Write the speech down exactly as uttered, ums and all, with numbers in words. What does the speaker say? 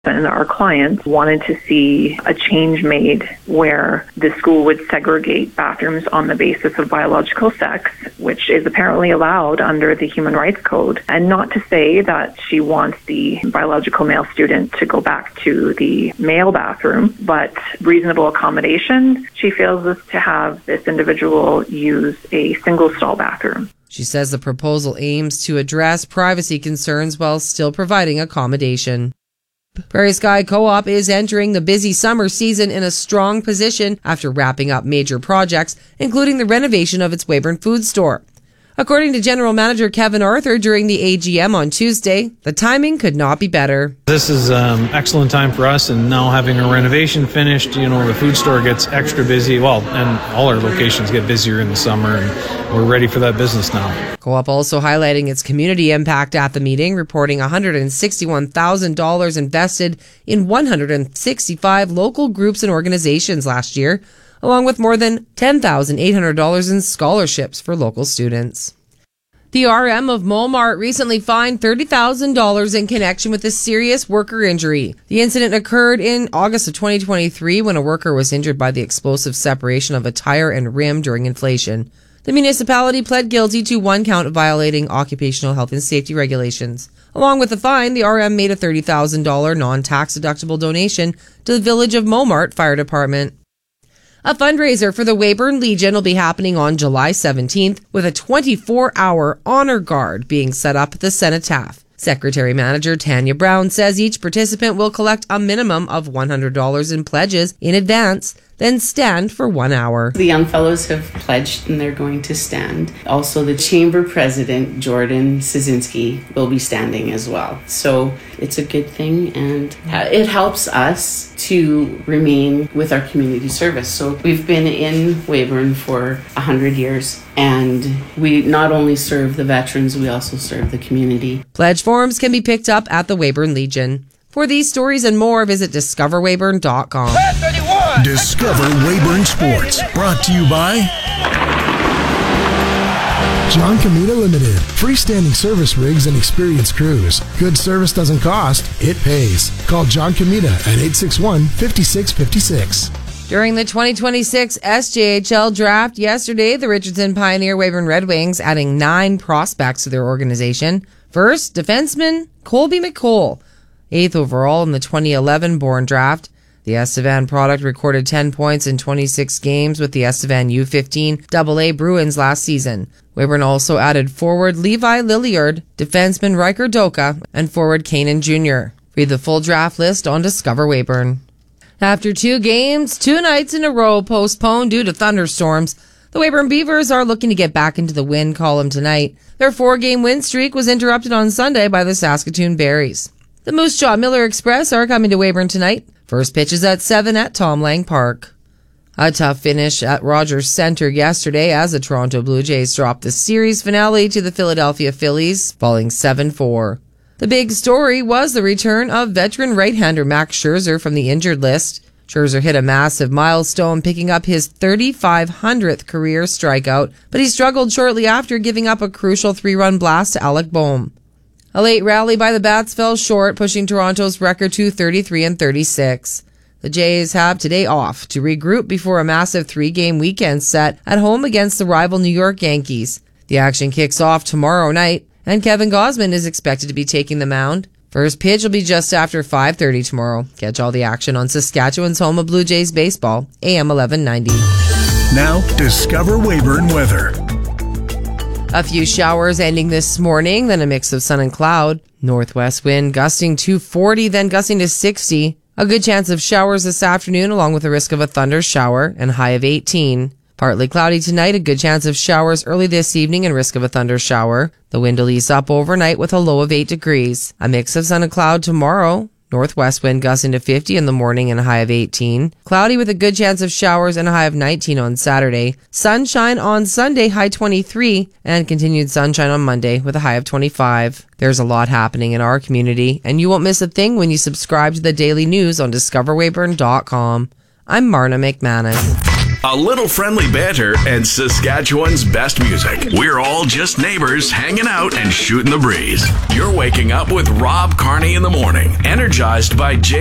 And our clients wanted to see a change made where the school would segregate bathrooms on the basis of biological sex, which is apparently allowed under the Human Rights Code. And not to say that she wants the biological male student to go back to the male bathroom, but reasonable accommodation, she feels, is to have this individual use a single stall bathroom. She says the proposal aims to address privacy concerns while still providing accommodation. Prairie Sky Co-op is entering the busy summer season in a strong position after wrapping up major projects, including the renovation of its Weyburn food store. According to General Manager Kevin Arthur during the A G M on Tuesday, the timing could not be better. This is um excellent time for us, and now having a renovation finished, you know, the food store gets extra busy. Well, and all our locations get busier in the summer, and we're ready for that business now. Co-op also highlighting its community impact at the meeting, reporting one hundred sixty-one thousand dollars invested in one hundred sixty-five local groups and organizations last year, along with more than ten thousand eight hundred dollars in scholarships for local students. The R M of Molmart recently fined thirty thousand dollars in connection with a serious worker injury. The incident occurred in August of twenty twenty-three when a worker was injured by the explosive separation of a tire and rim during inflation. The municipality pled guilty to one count of violating occupational health and safety regulations. Along with the fine, the R M made a thirty thousand dollars non-tax deductible donation to the Village of Molmart Fire Department. A fundraiser for the Weyburn Legion will be happening on July seventeenth with a twenty-four hour honor guard being set up at the Cenotaph. Secretary Manager Tanya Brown says each participant will collect a minimum of one hundred dollars in pledges in advance, then stand for one hour. The young fellows have pledged and they're going to stand. Also, the chamber president, Jordan Szynski, will be standing as well. So it's a good thing, and it helps us to remain with our community service. So we've been in Weyburn for one hundred years, and we not only serve the veterans, we also serve the community. Pledge forms can be picked up at the Weyburn Legion. For these stories and more, visit discover weyburn dot com. Discover Weyburn Sports, brought to you by John Comita Limited. Freestanding service rigs and experienced crews. Good service doesn't cost, it pays. Call John Comita at eight six one, five six five six. During the twenty twenty-six S J H L draft yesterday, the Richardson Pioneer Weyburn Red Wings adding nine prospects to their organization. First, defenseman Colby McColl, eighth overall in the twenty eleven Bourne draft. The Estevan product recorded ten points in twenty-six games with the Estevan U fifteen double A Bruins last season. Weyburn also added forward Levi Lilliard, defenseman Riker Doka, and forward Kanan Junior Read the full draft list on Discover Weyburn. After two games, two nights in a row postponed due to thunderstorms, the Weyburn Beavers are looking to get back into the win column tonight. Their four-game win streak was interrupted on Sunday by the Saskatoon Berries. The Moose Jaw Miller Express are coming to Weyburn tonight. First pitch is at seven at Tom Lang Park. A tough finish at Rogers Centre yesterday as the Toronto Blue Jays dropped the series finale to the Philadelphia Phillies, falling seven four. The big story was the return of veteran right-hander Max Scherzer from the injured list. Scherzer hit a massive milestone, picking up his thirty-five hundredth career strikeout, but he struggled shortly after, giving up a crucial three-run blast to Alec Boehm. A late rally by the Bats fell short, pushing Toronto's record to thirty-three and thirty-six. The Jays have today off to regroup before a massive three-game weekend set at home against the rival New York Yankees. The action kicks off tomorrow night, and Kevin Gausman is expected to be taking the mound. First pitch will be just after five thirty tomorrow. Catch all the action on Saskatchewan's home of Blue Jays baseball, A M eleven ninety. Now, Discover Weyburn weather. A few showers ending this morning, then a mix of sun and cloud. Northwest wind gusting to forty, then gusting to sixty. A good chance of showers this afternoon, along with a risk of a thunder shower, and high of eighteen. Partly cloudy tonight, a good chance of showers early this evening and risk of a thunder shower. The wind will ease up overnight with a low of eight degrees. A mix of sun and cloud tomorrow. Northwest wind gusting to fifty in the morning and a high of eighteen. Cloudy with a good chance of showers and a high of nineteen on Saturday. Sunshine on Sunday, high twenty-three. And continued sunshine on Monday with a high of twenty-five. There's a lot happening in our community, and you won't miss a thing when you subscribe to the daily news on discover weyburn dot com. I'm Marna McManus. a little friendly banter, and Saskatchewan's best music. We're all just neighbors hanging out and shooting the breeze. You're waking up with Rob Carney in the morning, energized by J.